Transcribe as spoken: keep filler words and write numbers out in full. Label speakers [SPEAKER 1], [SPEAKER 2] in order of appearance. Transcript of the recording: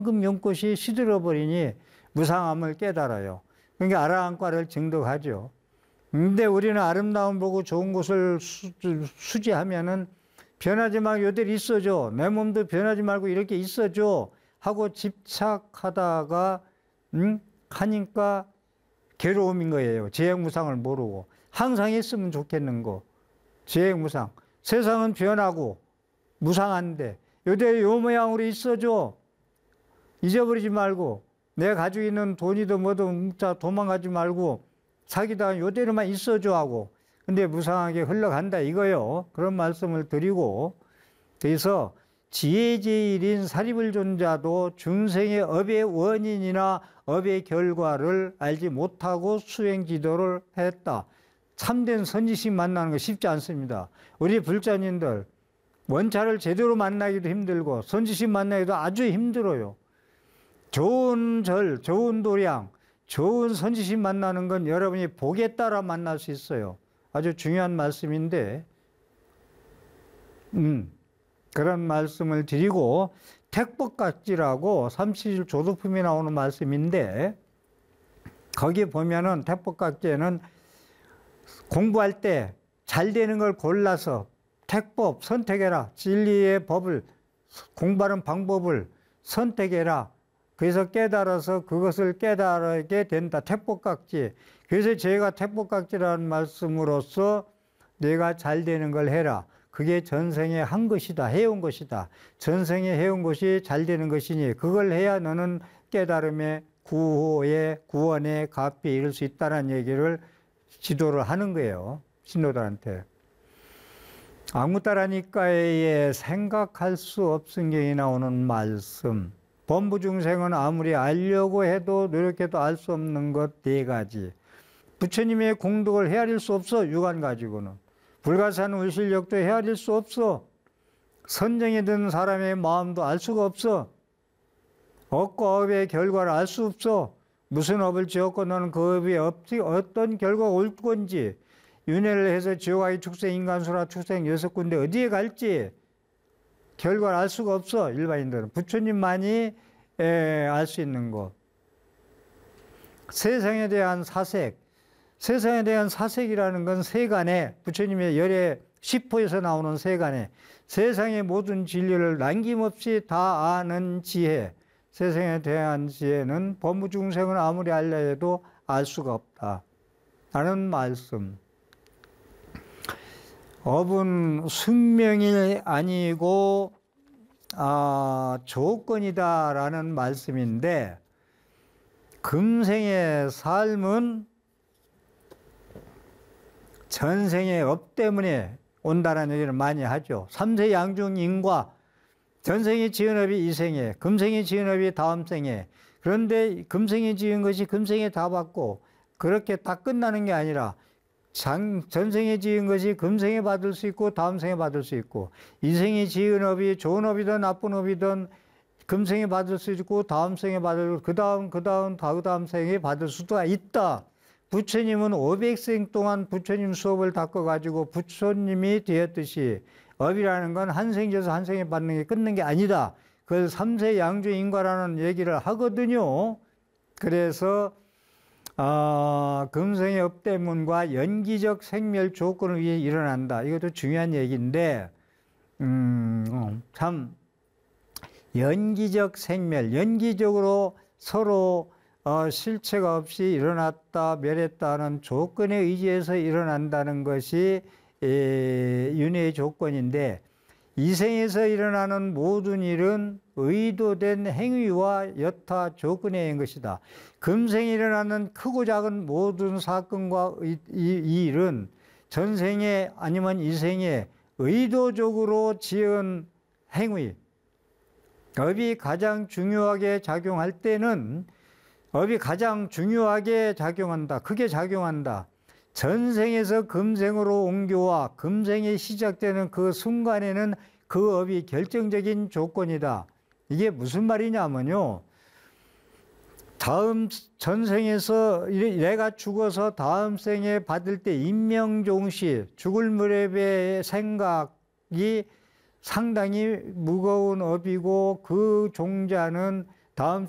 [SPEAKER 1] 황금 연꽃이 시들어버리니 무상함을 깨달아요. 그러니까 아라한과를 증득하죠. 근데 우리는 아름다움 보고 좋은 것을 수, 수지하면은 변하지 말고 요대로 있어줘. 내 몸도 변하지 말고 이렇게 있어줘. 하고 집착하다가, 음? 하니까 괴로움인 거예요. 재행무상을 모르고. 항상 있으면 좋겠는 거. 재행무상. 세상은 변하고 무상한데 요대로 요 모양으로 있어줘. 잊어버리지 말고. 내가 가지고 있는 돈이든 뭐든 뭉자 도망가지 말고 자기다 요대로만 있어줘 하고. 근데 무상하게 흘러간다 이거요. 그런 말씀을 드리고, 그래서 지혜제일인 사리불존자도 중생의 업의 원인이나 업의 결과를 알지 못하고 수행지도를 했다. 참된 선지식 만나는 거 쉽지 않습니다. 우리 불자님들 원차를 제대로 만나기도 힘들고 선지식 만나기도 아주 힘들어요. 좋은 절, 좋은 도량, 좋은 선지식 만나는 건 여러분이 복에 따라 만날 수 있어요. 아주 중요한 말씀인데, 음, 그런 말씀을 드리고, 택법각지라고 삼십일 조도품이 나오는 말씀인데, 거기 보면은 택법각지에는 공부할 때 잘 되는 걸 골라서 택법 선택해라. 진리의 법을, 공부하는 방법을 선택해라. 그래서 깨달아서 그것을 깨달게 된다. 택법각지. 그래서 제가 택법각지라는 말씀으로써 내가 잘 되는 걸 해라. 그게 전생에 한 것이다. 해온 것이다. 전생에 해온 것이 잘 되는 것이니 그걸 해야 너는 깨달음의 구호의 구원의 가피에 이를 수 있다는 얘기를 지도를 하는 거예요. 신도들한테. 아무따라니까에 생각할 수 없은 경이 나오는 말씀. 범부중생은 아무리 알려고 해도 노력해도 알 수 없는 것 네 가지. 부처님의 공덕을 헤아릴 수 없어. 육안 가지고는. 불가사한 의실력도 헤아릴 수 없어. 선정에 든 사람의 마음도 알 수가 없어. 업과 업의 결과를 알 수 없어. 무슨 업을 지었고 너는 그 업이 어떤 결과가 올 건지, 윤회를 해서 지옥아기 축생 인간수라 축생 여섯 군데 어디에 갈지 결과를 알 수가 없어. 일반인들은. 부처님만이 알 수 있는 것. 세상에 대한 사색. 세상에 대한 사색이라는 건 세간에, 부처님의 열의 시포에서 나오는 세간에 세상의 모든 진리를 남김없이 다 아는 지혜. 세상에 대한 지혜는 범부중생은 아무리 알려 해도 알 수가 없다. 라는 말씀. 업은 숙명이 아니고 아, 조건이다라는 말씀인데, 금생의 삶은 전생의 업 때문에 온다는 얘기를 많이 하죠. 삼세 양중인과 전생에 지은 업이 이생에, 금생에 지은 업이 다음 생에. 그런데 금생에 지은 것이 금생에 다 받고 그렇게 다 끝나는 게 아니라 장, 전생에 지은 것이 금생에 받을 수 있고 다음 생에 받을 수 있고, 이생에 지은 업이 좋은 업이든 나쁜 업이든 금생에 받을 수 있고 다음 생에 받을, 그 다음 그 다음 그 다음 생에 받을 수도 있다. 부처님은 오백 생 동안 부처님 수업을 닦아가지고 부처님이 되었듯이 업이라는 건 한 생에서 한 생에 받는 게 끝는 게 아니다. 그걸 삼세 양주인과라는 얘기를 하거든요. 그래서 어, 금생의 업 때문과 연기적 생멸 조건을 위해 일어난다. 이것도 중요한 얘기인데, 음, 참 연기적 생멸, 연기적으로 서로 어, 실체가 없이 일어났다 멸했다는 조건에 의지해서 일어난다는 것이 에, 윤회의 조건인데, 이생에서 일어나는 모든 일은 의도된 행위와 여타 조건에 의한 것이다. 금생에 일어나는 크고 작은 모든 사건과 이, 이, 이 일은 전생에 아니면 이생에 의도적으로 지은 행위, 업이 가장 중요하게 작용할 때는 업이 가장 중요하게 작용한다. 크게 작용한다. 전생에서 금생으로 옮겨와 금생이 시작되는 그 순간에는 그 업이 결정적인 조건이다. 이게 무슨 말이냐면요, 다음 전생에서 내가 죽어서 다음 생에 받을 때 인명종시, 죽을 무렵의 생각이 상당히 무거운 업이고 그 종자는 다음